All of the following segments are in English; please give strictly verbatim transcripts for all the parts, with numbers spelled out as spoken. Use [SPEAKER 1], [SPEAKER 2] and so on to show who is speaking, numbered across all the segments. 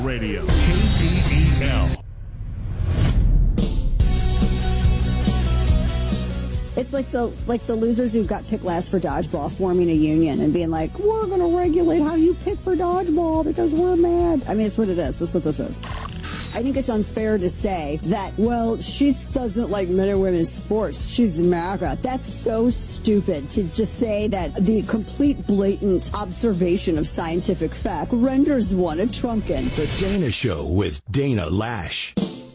[SPEAKER 1] Radio, K T E L.
[SPEAKER 2] It's like the like the losers who got picked last for dodgeball forming a union and being like, we're going to regulate how you pick for dodgeball because we're mad. I mean, it's what it is. That's what this is. I think it's unfair to say that, well, she doesn't like men and women's sports. She's MAGA. That's so stupid to just say that the complete blatant observation of scientific fact renders one a Trumpian.
[SPEAKER 3] The Dana Show with Dana Lash.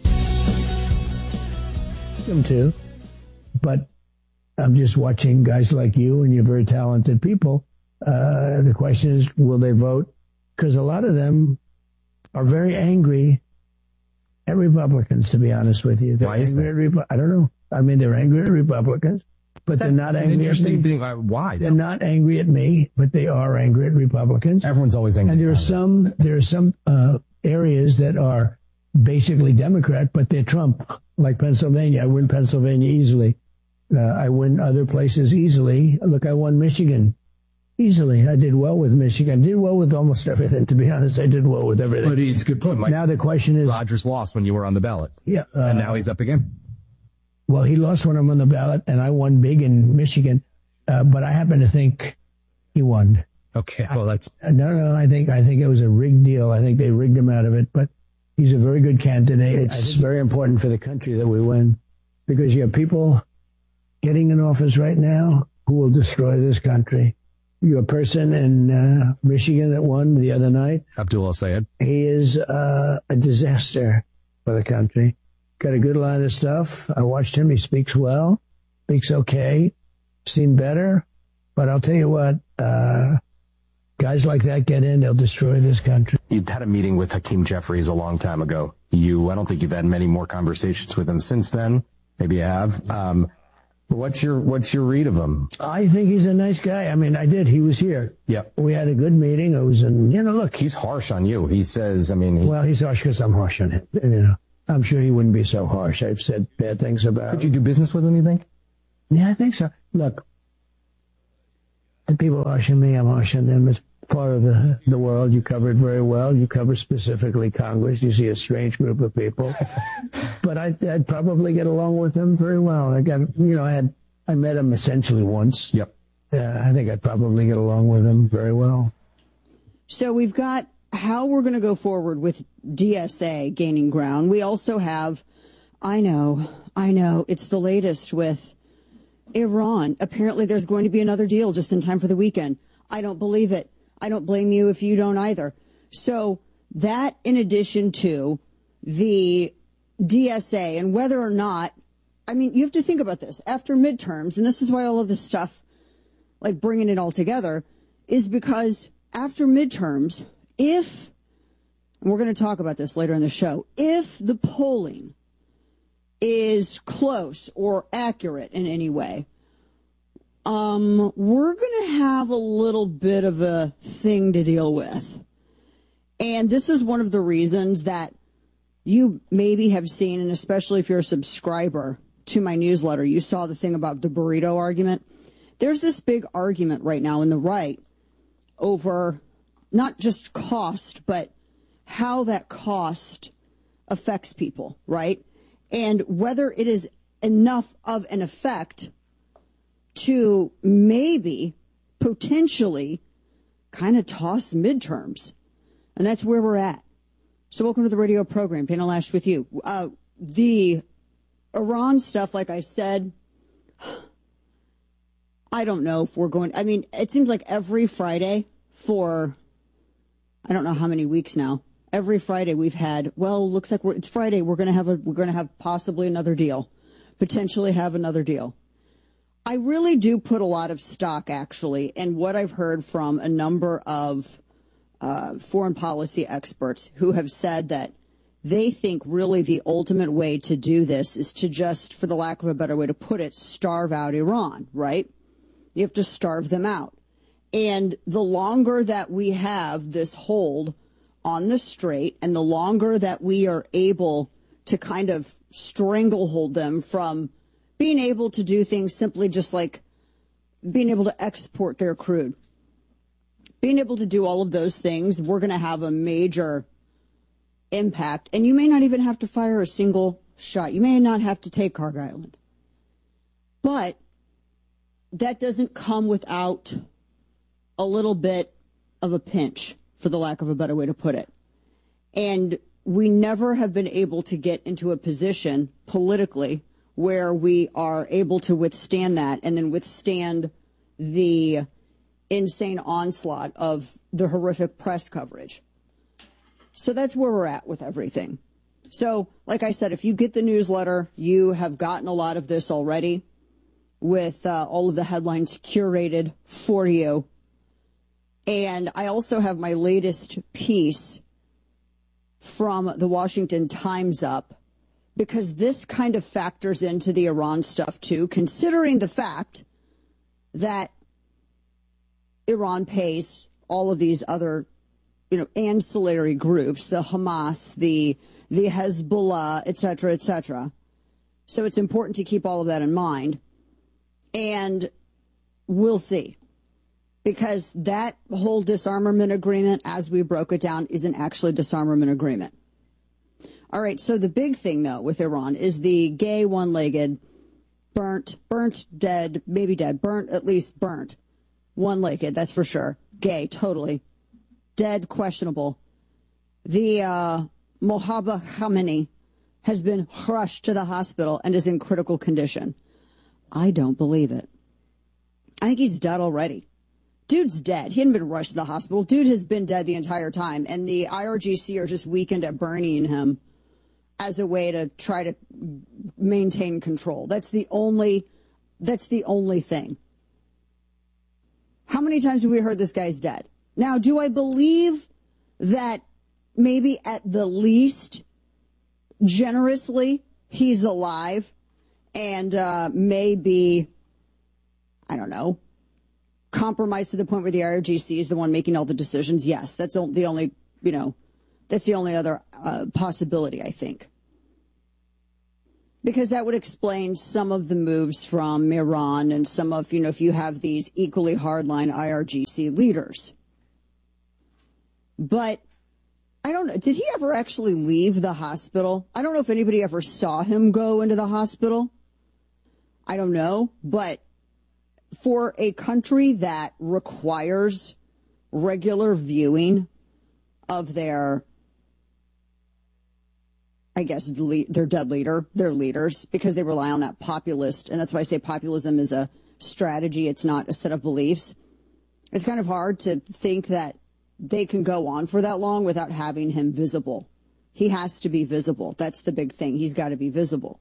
[SPEAKER 4] Them too. But I'm just watching guys like you, and you're very talented people. Uh, the question is, will they vote? Because a lot of them are very angry at Republicans, to be honest with you. They're
[SPEAKER 5] Why is
[SPEAKER 4] angry
[SPEAKER 5] that?
[SPEAKER 4] at Repu- I don't know. I mean, they're angry at Republicans, but
[SPEAKER 5] That's
[SPEAKER 4] they're not
[SPEAKER 5] an
[SPEAKER 4] angry at
[SPEAKER 5] interesting
[SPEAKER 4] me.
[SPEAKER 5] thing. Uh, Why?
[SPEAKER 4] They're not angry at me, but they are angry at Republicans.
[SPEAKER 5] Everyone's always angry.
[SPEAKER 4] And there are
[SPEAKER 5] about it.
[SPEAKER 4] some there are some uh, areas that are basically Democrat, but they're Trump, like Pennsylvania. I win Pennsylvania easily. Uh, I win other places easily. Look, I won Michigan easily. I did well with Michigan. I did well with almost everything, to be honest. I did well with everything.
[SPEAKER 5] But it's a good point, Mike.
[SPEAKER 4] Now the question is...
[SPEAKER 5] Rogers lost when you were on the ballot.
[SPEAKER 4] Yeah. Uh,
[SPEAKER 5] and now he's up again.
[SPEAKER 4] Well, he lost when I'm on the ballot, and I won big in Michigan. Uh, but I happen to think he won.
[SPEAKER 5] Okay, well, that's...
[SPEAKER 4] Uh, no, no, I think I think it was a rigged deal. I think they rigged him out of it. But he's a very good candidate. It's very important for the country that we win, because you have people getting in office right now who will destroy this country. You're a person in uh, Michigan that won the other night.
[SPEAKER 5] Abdul Sayed.
[SPEAKER 4] He is uh, a disaster for the country. Got a good line of stuff. I watched him. He speaks well, speaks okay, seen better. But I'll tell you what, uh, guys like that get in, they'll destroy this country.
[SPEAKER 6] You had a meeting with Hakeem Jeffries a long time ago. You, I don't think you've had many more conversations with him since then. Maybe you have. Um, What's your What's your read of him?
[SPEAKER 4] I think he's a nice guy. I mean, I did. He was here.
[SPEAKER 6] Yeah.
[SPEAKER 4] We had a good meeting. It was, an, you know, look.
[SPEAKER 6] He's harsh on you. He says, I mean. He,
[SPEAKER 4] well, he's harsh because I'm harsh on him. You know, I'm sure he wouldn't be so harsh. I've said bad things about him.
[SPEAKER 5] Could you do business with him, you think?
[SPEAKER 4] Yeah, I think so. Look, the people harsh on me, I'm harsh on them. It's part of the, the world. You cover it very well. You cover specifically Congress. You see a strange group of people. But I, I'd probably get along with them very well. I got, you know, I had, I met him essentially once.
[SPEAKER 5] Yep.
[SPEAKER 4] Uh, I think I'd probably get along with him very well.
[SPEAKER 2] So we've got how we're going to go forward with D S A gaining ground. We also have, I know, I know, it's the latest with Iran. Apparently there's going to be another deal just in time for the weekend. I don't believe it. I don't blame you if you don't either. So that, in addition to the D S A and whether or not, I mean, you have to think about this. After midterms, and this is why all of this stuff, like bringing it all together, is because after midterms, if, and we're going to talk about this later in the show, if the polling is close or accurate in any way, um, we're going to have a little bit of a thing to deal with. And this is one of the reasons that you maybe have seen, and especially if you're a subscriber to my newsletter, you saw the thing about the burrito argument. There's this big argument right now in the right over not just cost, but how that cost affects people, right? And whether it is enough of an effect to maybe potentially kind of toss midterms. And that's where we're at. So welcome to the radio program. Dana Lash with you. Uh, the Iran stuff, like I said, I don't know if we're going, I mean, it seems like every Friday for, I don't know how many weeks now, every Friday we've had, well, looks like we're, it's Friday. We're going to have a, we're going to have possibly another deal, potentially have another deal. I really do put a lot of stock, actually, in what I've heard from a number of uh, foreign policy experts who have said that they think really the ultimate way to do this is to just, for the lack of a better way to put it, starve out Iran, right? You have to starve them out. And the longer that we have this hold on the strait and the longer that we are able to kind of stranglehold them from being able to do things simply just like being able to export their crude, being able to do all of those things, we're going to have a major impact, and you may not even have to fire a single shot. You may not have to take Kharg Island. But that doesn't come without a little bit of a pinch, for the lack of a better way to put it. And we never have been able to get into a position politically where we are able to withstand that and then withstand the insane onslaught of the horrific press coverage. So that's where we're at with everything. So, like I said, if you get the newsletter, you have gotten a lot of this already with uh, all of the headlines curated for you. And I also have my latest piece from the Washington Times up, because this kind of factors into the Iran stuff too, considering the fact that Iran pays all of these other, you know, ancillary groups, the Hamas, the the Hezbollah, et cetera, et cetera. So it's important to keep all of that in mind. And we'll see. Because that whole disarmament agreement, as we broke it down, isn't actually a disarmament agreement. All right, so the big thing, though, with Iran is the gay one-legged, burnt, burnt, dead, maybe dead, burnt, at least burnt, one-legged, that's for sure. Gay, totally. Dead, questionable. The uh, Mojtaba Khamenei has been rushed to the hospital and is in critical condition. I don't believe it. I think he's dead already. Dude's dead. He hadn't been rushed to the hospital. Dude has been dead the entire time, and the I R G C are just weakened at burying him as a way to try to maintain control. That's the only, that's the only thing. How many times have we heard this guy's dead? Now, do I believe that maybe at the least, generously, he's alive and uh, maybe, I don't know, compromised to the point where the I R G C is the one making all the decisions? Yes, that's the only, you know, that's the only other uh, possibility, I think. Because that would explain some of the moves from Iran and some of, you know, if you have these equally hardline I R G C leaders. But I don't know, did he ever actually leave the hospital? I don't know if anybody ever saw him go into the hospital. I don't know, but for a country that requires regular viewing of their, I guess, their dead leader, their leaders, because they rely on that populist, and that's why I say populism is a strategy, it's not a set of beliefs. It's kind of hard to think that they can go on for that long without having him visible. He has to be visible. That's the big thing. He's got to be visible.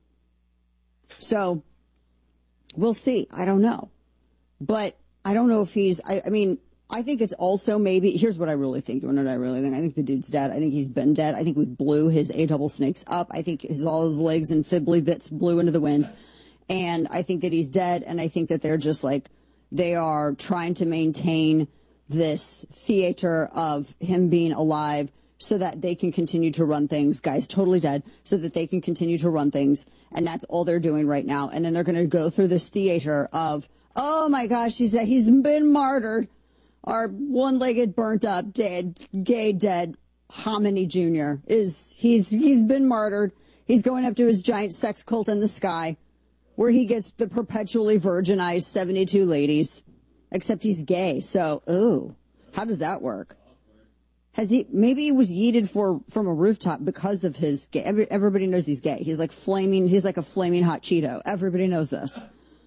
[SPEAKER 2] So we'll see. I don't know. But I don't know if he's, I, I mean, I think it's also maybe, here's what I really think. You want to know what I really think? I think the dude's dead. I think he's been dead. I think we blew his A double snakes up. I think his, all his legs and fibbly bits blew into the wind. And I think that he's dead. And I think that they're just like, they are trying to maintain this theater of him being alive so that they can continue to run things. Guy's totally dead, so that they can continue to run things. And that's all they're doing right now. And then they're going to go through this theater of, oh my gosh, he's dead. He's been martyred. Our one-legged, burnt up, dead, gay, dead Khamenei Junior is, he's, he's been martyred. He's going up to his giant sex cult in the sky, where he gets the perpetually virginized seventy-two ladies, except he's gay. So, ooh, how does that work? Has he, maybe he was yeeted for, from a rooftop because of his gay. Every, everybody knows he's gay. He's like flaming, he's like a flaming hot Cheeto. Everybody knows this.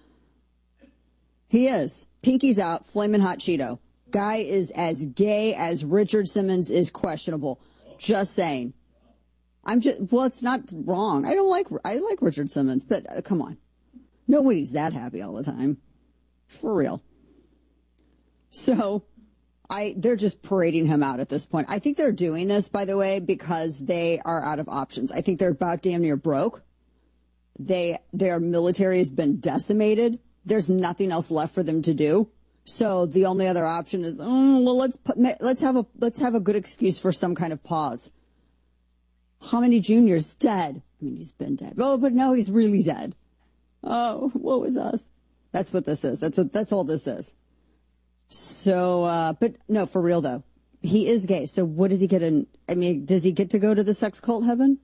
[SPEAKER 2] He is. Pinky's out, flaming hot Cheeto. Guy is as gay as Richard Simmons is questionable. Just saying. I'm just, well, it's not wrong. I don't like, I like Richard Simmons, but uh, come on. Nobody's that happy all the time. For real. So, I, they're just parading him out at this point. I think they're doing this, by the way, because they are out of options. I think they're about damn near broke. They, their military has been decimated. There's nothing else left for them to do. So the only other option is, oh, well, let's put, let's have a let's have a good excuse for some kind of pause. Khamenei Junior's dead. I mean, he's been dead. Oh, but no, he's really dead. Oh, woe is us. That's what this is. That's what, that's all this is. So, uh, but no, for real though, he is gay. So what does he get in? I mean, does he get to go to the sex cult heaven?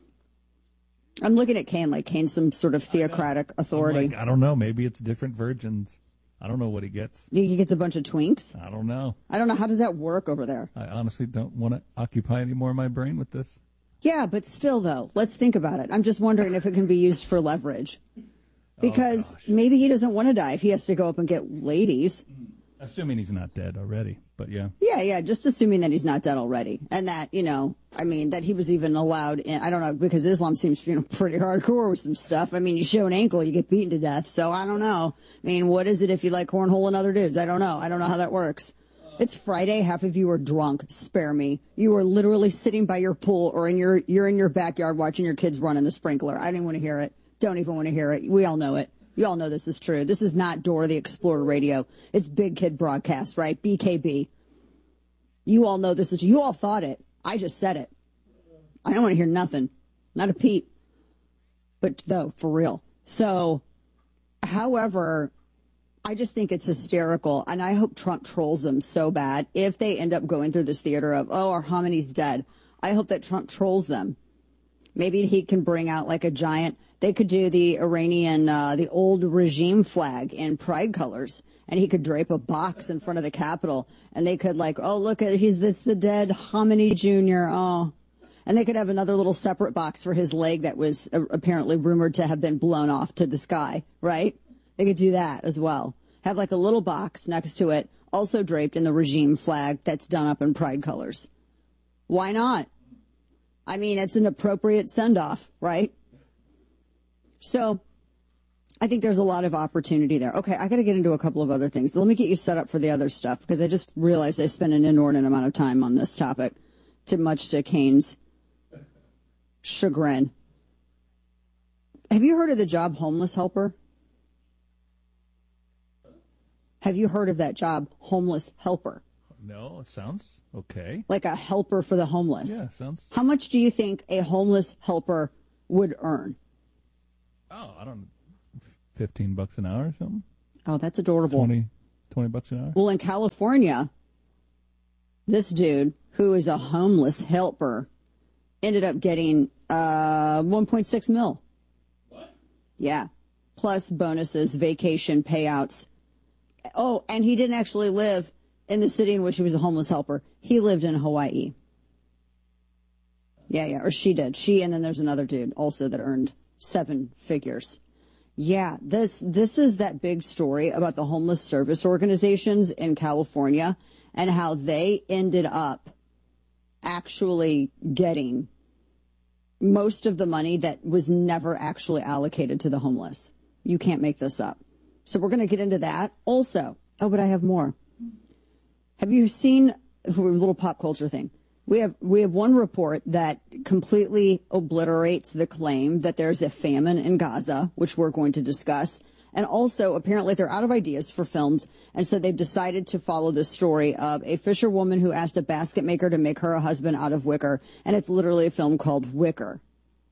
[SPEAKER 2] I'm looking at Kane like Kane's some sort of theocratic authority.
[SPEAKER 7] Like, I don't know. Maybe it's different virgins. I don't know what he gets.
[SPEAKER 2] You think he gets a bunch of twinks?
[SPEAKER 7] I don't know.
[SPEAKER 2] I don't know. How does that work over there?
[SPEAKER 7] I honestly don't want to occupy any more of my brain with this.
[SPEAKER 2] Yeah, but still, though, let's think about it. I'm just wondering if it can be used for leverage. Because
[SPEAKER 7] oh,
[SPEAKER 2] maybe he doesn't want to die if he has to go up and get ladies.
[SPEAKER 7] Assuming he's not dead already, but yeah.
[SPEAKER 2] Yeah, yeah, just assuming that he's not dead already. And that, you know, I mean, that he was even allowed in, I don't know, because Islam seems, you know, pretty hardcore with some stuff. I mean, you show an ankle, you get beaten to death. So I don't know. I mean, what is it if you like cornhole and other dudes? I don't know. I don't know how that works. It's Friday. Half of you are drunk. Spare me. You are literally sitting by your pool or in your, you're in your backyard watching your kids run in the sprinkler. I didn't want to hear it. Don't even want to hear it. We all know it. You all know this is true. This is not Dora the Explorer radio. It's Big Kid Broadcast, right? B K B. You all know this is, you all thought it. I just said it. I don't want to hear nothing. Not a peep. But though, for real. So, however, I just think it's hysterical, and I hope Trump trolls them so bad. If they end up going through this theater of, oh, our homony's dead, I hope that Trump trolls them. Maybe he can bring out like a giant, they could do the Iranian, uh, the old regime flag in pride colors, and he could drape a box in front of the Capitol, and they could like, oh, look, at he's this the dead hominy Junior, oh. And they could have another little separate box for his leg that was uh, apparently rumored to have been blown off to the sky, right? They could do that as well. Have like a little box next to it, also draped in the regime flag that's done up in pride colors. Why not? I mean, it's an appropriate send-off, right? So I think there's a lot of opportunity there. Okay, I got to get into a couple of other things. Let me get you set up for the other stuff, because I just realized I spent an inordinate amount of time on this topic, too much to Kane's chagrin. Have you heard of the job homeless helper? Have you heard of that job, homeless helper?
[SPEAKER 7] No, it sounds okay.
[SPEAKER 2] Like a helper for the homeless.
[SPEAKER 7] Yeah, sounds.
[SPEAKER 2] How much do you think a homeless helper would earn?
[SPEAKER 7] Oh, I don't fifteen bucks an hour or something?
[SPEAKER 2] Oh, that's adorable.
[SPEAKER 7] twenty, twenty bucks an hour?
[SPEAKER 2] Well, in California, this dude, who is a homeless helper, ended up getting uh, one point six mil. What? Yeah. Plus bonuses, vacation payouts. Oh, and he didn't actually live in the city in which he was a homeless helper. He lived in Hawaii. Yeah, yeah, or she did. She, and then there's another dude also that earned seven figures. Yeah, this this is that big story about the homeless service organizations in California and how they ended up actually getting most of the money that was never actually allocated to the homeless. You can't make this up. So we're going to get into that also. Oh, but I have more. Have you seen a little pop culture thing? We have we have one report that completely obliterates the claim that there's a famine in Gaza, which we're going to discuss. And also, apparently, they're out of ideas for films, and so they've decided to follow the story of a fisherwoman who asked a basket maker to make her a husband out of wicker, and it's literally a film called Wicker.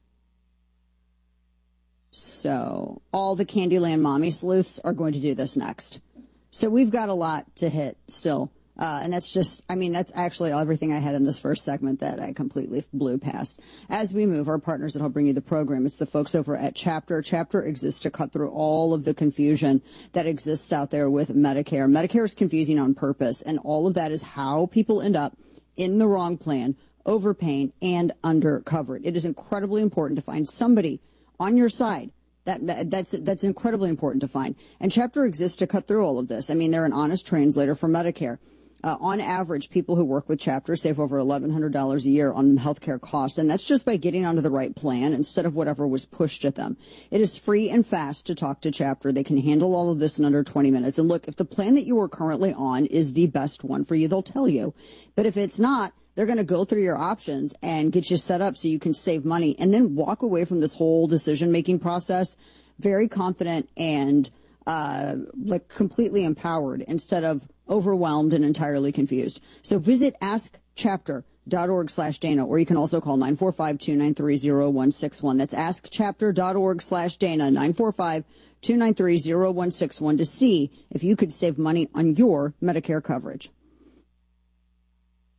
[SPEAKER 2] So all the Candyland mommy sleuths are going to do this next. So we've got a lot to hit still. Uh, and that's just, I mean, that's actually everything I had in this first segment that I completely blew past. As we move, our partners that help bring you the program, it's the folks over at Chapter. Chapter exists to cut through all of the confusion that exists out there with Medicare. Medicare is confusing on purpose, and all of that is how people end up in the wrong plan, overpaying, and undercovered. It is incredibly important to find somebody on your side. That, that that's that's incredibly important to find. And Chapter exists to cut through all of this. I mean, they're an honest translator for Medicare. Uh, on average, people who work with Chapter save over eleven hundred dollars a year on healthcare costs, and that's just by getting onto the right plan instead of whatever was pushed at them. It is free and fast to talk to Chapter. They can handle all of this in under twenty minutes. And look, if the plan that you are currently on is the best one for you, they'll tell you. But if it's not, they're going to go through your options and get you set up so you can save money and then walk away from this whole decision-making process very confident and uh, like completely empowered instead of overwhelmed and entirely confused. So visit askchapter.org slash Dana, or you can also call nine four five, two nine three, zero one six one. That's askchapter.org slash Dana, nine four five, two nine three, zero one six one to see if you could save money on your Medicare coverage.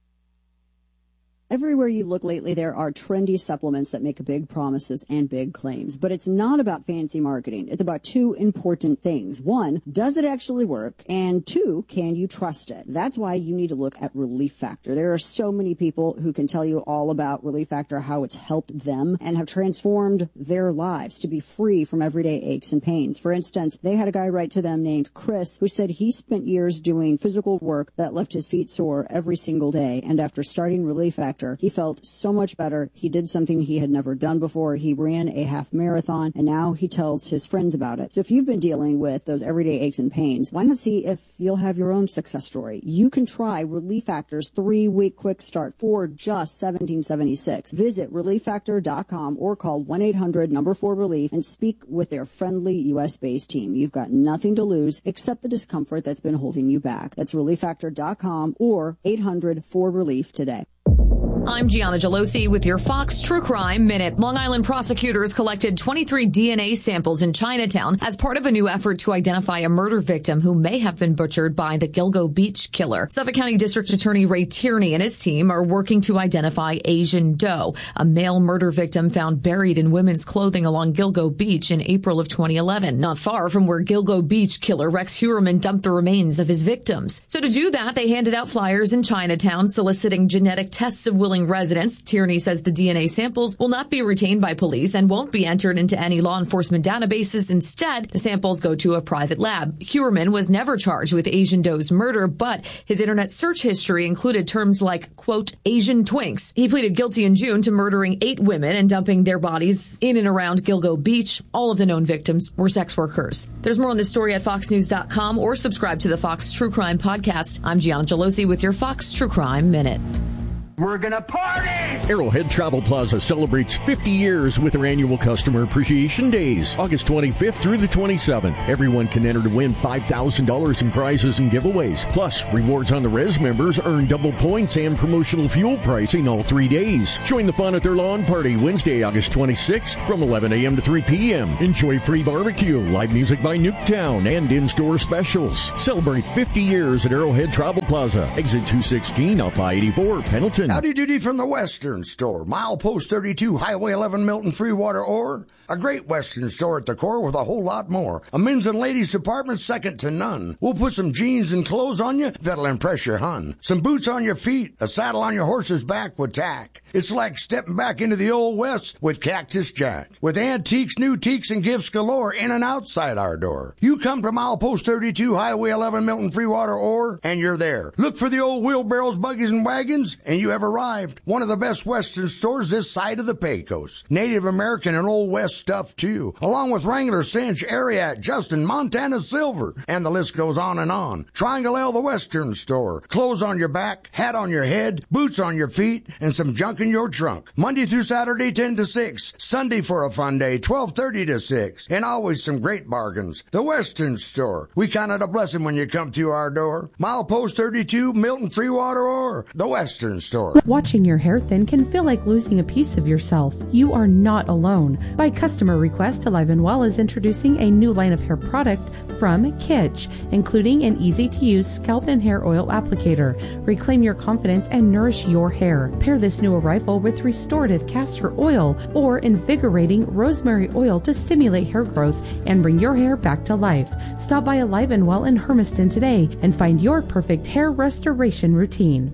[SPEAKER 2] Everywhere you look lately, there are trendy supplements that make big promises and big claims. But it's not about fancy marketing. It's about two important things. One, does it actually work? And two, can you trust it? That's why you need to look at Relief Factor. There are so many people who can tell you all about Relief Factor, how it's helped them and have transformed their lives to be free from everyday aches and pains. For instance, they had a guy write to them named Chris who said he spent years doing physical work that left his feet sore every single day. And after starting Relief Factor, he felt so much better. He did something he had never done before. He ran a half marathon, and now he tells his friends about it. So if you've been dealing with those everyday aches and pains, why not see if you'll have your own success story? You can try Relief Factor's three-week quick start for just seventeen seventy-six. Visit relief factor dot com or call one eight hundred number four relief and speak with their friendly U S-based team. You've got nothing to lose except the discomfort that's been holding you back. That's relief factor dot com or eight hundred four relief today.
[SPEAKER 8] I'm Gianna Gelosi with your Fox True Crime Minute. Long Island prosecutors collected twenty-three D N A samples in Chinatown as part of a new effort to identify a murder victim who may have been butchered by the Gilgo Beach killer. Suffolk County District Attorney Ray Tierney and his team are working to identify Asian Doe, a male murder victim found buried in women's clothing along Gilgo Beach in April of twenty eleven, not far from where Gilgo Beach killer Rex Heuermann dumped the remains of his victims. So to do that, they handed out flyers in Chinatown soliciting genetic tests of willing residents. Tierney says the D N A samples will not be retained by police and won't be entered into any law enforcement databases. Instead, the samples go to a private lab. Heuermann was never charged with Asian Doe's murder, but his internet search history included terms like, quote, Asian twinks. He pleaded guilty in June to murdering eight women and dumping their bodies in and around Gilgo Beach. All of the known victims were sex workers. There's more on this story at fox news dot com or subscribe to the Fox True Crime podcast. I'm Gianna Gelosi with your Fox True Crime Minute.
[SPEAKER 9] We're gonna party!
[SPEAKER 3] Arrowhead Travel Plaza celebrates fifty years with their annual Customer Appreciation Days, August twenty-fifth through the twenty-seventh. Everyone can enter to win five thousand dollars in prizes and giveaways. Plus, rewards on the Res members earn double points and promotional fuel pricing all three days. Join the fun at their lawn party Wednesday, August twenty-sixth from eleven a.m. to three p.m. Enjoy free barbecue, live music by Nuketown, and in-store specials. Celebrate fifty years at Arrowhead Travel Plaza, exit two sixteen off I eighty-four, Pendleton.
[SPEAKER 9] Howdy doody from the Western Store. Milepost thirty-two, Highway eleven, Milton, Freewater, or a great Western store at the core with a whole lot more. A men's and ladies department second to none. We'll put some jeans and clothes on you that'll impress your hun. Some boots on your feet, a saddle on your horse's back with tack. It's like stepping back into the old West with Cactus Jack. With antiques, new teaks, and gifts galore in and outside our door. You come to Milepost thirty-two, Highway eleven, Milton, Freewater, or, and you're there. Look for the old wheelbarrows, buggies, and wagons, and you have arrived. One of the best Western stores this side of the Pecos. Native American and Old West stuff, too. Along with Wrangler, Cinch, Ariat, Justin, Montana Silver. And the list goes on and on. Triangle L, the Western Store. Clothes on your back, hat on your head, boots on your feet, and some junk in your trunk. Monday through Saturday, ten to six. Sunday for a fun day, twelve thirty to six. And always some great bargains. The Western Store. We count it a blessing when you come to our door. Milepost thirty-two, Milton, Freewater, or the Western Store.
[SPEAKER 10] Watching your hair thin can feel like losing a piece of yourself. You are not alone. By customer request, Alive and Well is introducing a new line of hair product from Kitsch, including an easy-to-use scalp and hair oil applicator. Reclaim your confidence and nourish your hair. Pair this new arrival with restorative castor oil or invigorating rosemary oil to stimulate hair growth and bring your hair back to life. Stop by Alive and Well in Hermiston today and find your perfect hair restoration routine.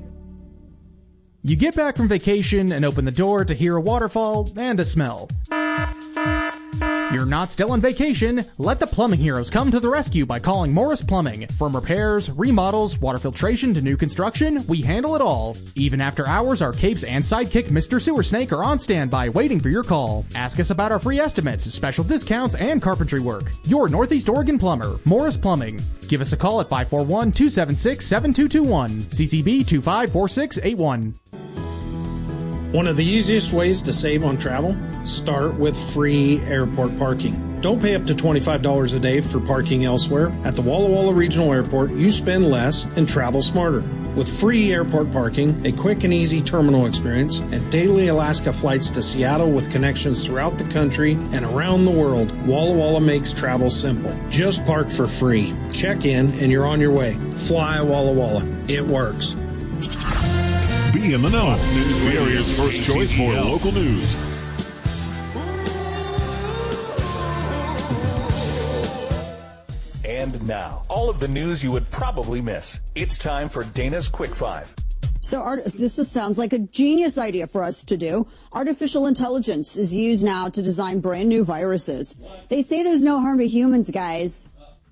[SPEAKER 11] You get back from vacation and open the door to hear a waterfall and a smell. You're not still on vacation. Let the plumbing heroes come to the rescue by calling Morris Plumbing. From repairs, remodels, water filtration to new construction, we handle it all. Even after hours, our capes and sidekick Mister Sewer Snake are on standby waiting for your call. Ask us about our free estimates, special discounts, and carpentry work. Your Northeast Oregon plumber, Morris Plumbing. Give us a call at five four one, two seven six, seven two two one, C C B two five four six eight one.
[SPEAKER 12] One of the easiest ways to save on travel? Start with free airport parking. Don't pay up to twenty-five dollars a day for parking elsewhere. At the Walla Walla Regional Airport, you spend less and travel smarter. With free airport parking, a quick and easy terminal experience, and daily Alaska flights to Seattle with connections throughout the country and around the world, Walla Walla makes travel simple. Just park for free. Check in and you're on your way. Fly Walla Walla. It works.
[SPEAKER 1] Be in the know. The area's first choice for local news.
[SPEAKER 13] And now, all of the news you would probably miss. It's time for Dana's Quick Five.
[SPEAKER 2] So art, this is, sounds like a genius idea for us to do. Artificial intelligence is used now to design brand new viruses. They say there's no harm to humans, guys.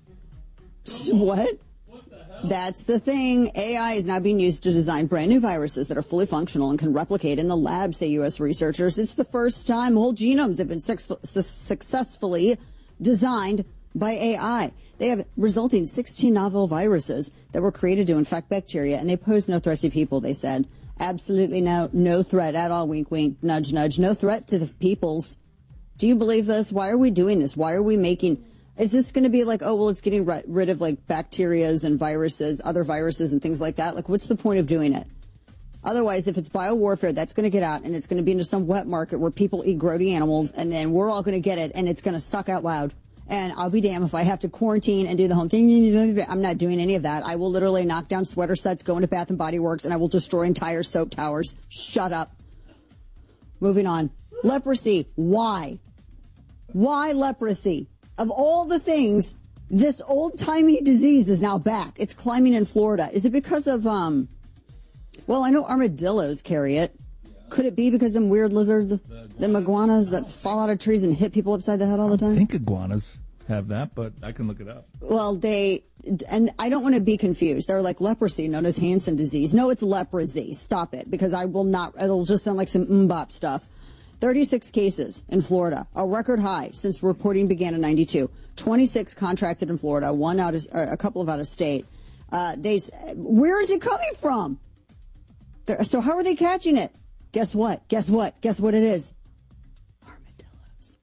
[SPEAKER 2] What? That's the thing. A I is now being used to design brand new viruses that are fully functional and can replicate in the lab, say U S researchers. It's the first time whole genomes have been su- successfully designed by A I. They have resulting sixteen novel viruses that were created to infect bacteria, and they pose no threat to people, they said. Absolutely no, no threat at all, wink, wink, nudge, nudge. No threat to the peoples. Do you believe this? Why are we doing this? Why are we making... Is this going to be like, oh, well, it's getting ri- rid of, like, bacterias and viruses, other viruses and things like that? Like, what's the point of doing it? Otherwise, if it's biowarfare, that's going to get out, and it's going to be into some wet market where people eat grody animals, and then we're all going to get it, and it's going to suck out loud. And I'll be damned if I have to quarantine and do the home thing. I'm not doing any of that. I will literally knock down sweater sets, go into Bath and Body Works, and I will destroy entire soap towers. Shut up. Moving on. Leprosy. Why? Why leprosy? Of all the things, this old-timey disease is now back. It's climbing in Florida. Is it because of, um, well, I know armadillos carry it. Could it be because them weird lizards, them iguanas that fall out of trees and hit people upside the head all the time?
[SPEAKER 7] I think iguanas have that, but I can look it up.
[SPEAKER 2] Well, they, and I don't want to be confused. They're like leprosy, known as Hansen disease. No, it's leprosy. Stop it, because I will not, it'll just sound like some mbop stuff. thirty-six cases in Florida, a record high since reporting began in ninety-two. twenty-six contracted in Florida, one out of, a couple of out of state. Uh, they, where is it coming from? They're, so how are they catching it? Guess what? Guess what? Guess what it is? Armadillos.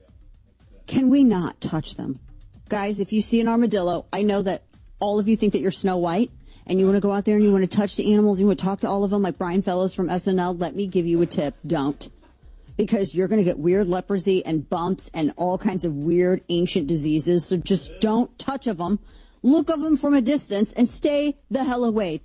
[SPEAKER 2] Can we not touch them? Guys, if you see an armadillo, I know that all of you think that you're Snow White, and you want to go out there and you want to touch the animals, you want to talk to all of them like Brian Fellows from S N L, let me give you a tip. Don't. Because you're going to get weird leprosy and bumps and all kinds of weird ancient diseases. So just don't touch of them. Look of them from a distance and stay the hell away.